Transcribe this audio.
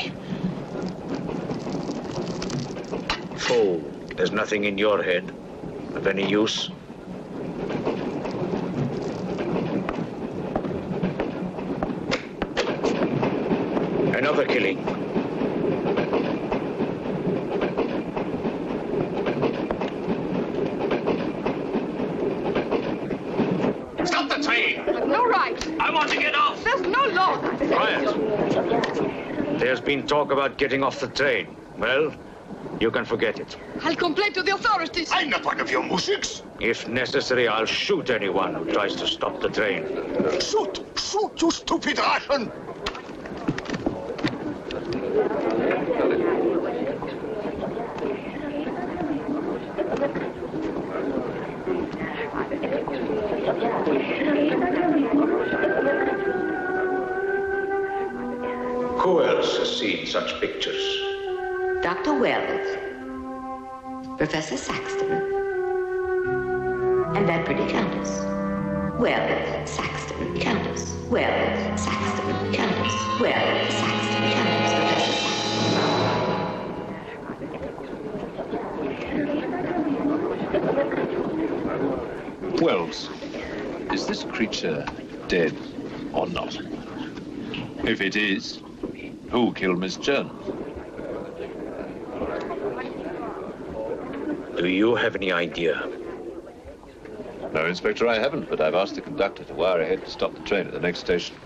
Fool, there's nothing in your head of any use. Another killing. Stop the train! No right. I want to get off! There's no law. Quiet. There's been talk about getting off the train. Well, you can forget it. I'll complain to the authorities. I'm not one of your musics. If necessary, I'll shoot anyone who tries to stop the train. Shoot! Shoot, you stupid Russian! Who else has seen such pictures? Dr. Wells, Professor Saxton, and that pretty countess. Wells, Saxton, countess. Wells, Saxton, countess. Wells, Saxton, countess. Professor Saxton. Wells, is this creature dead or not? If it is, who killed Miss Jones? Do you have any idea? No, Inspector, I haven't, but I've asked the conductor to wire ahead to stop the train at the next station.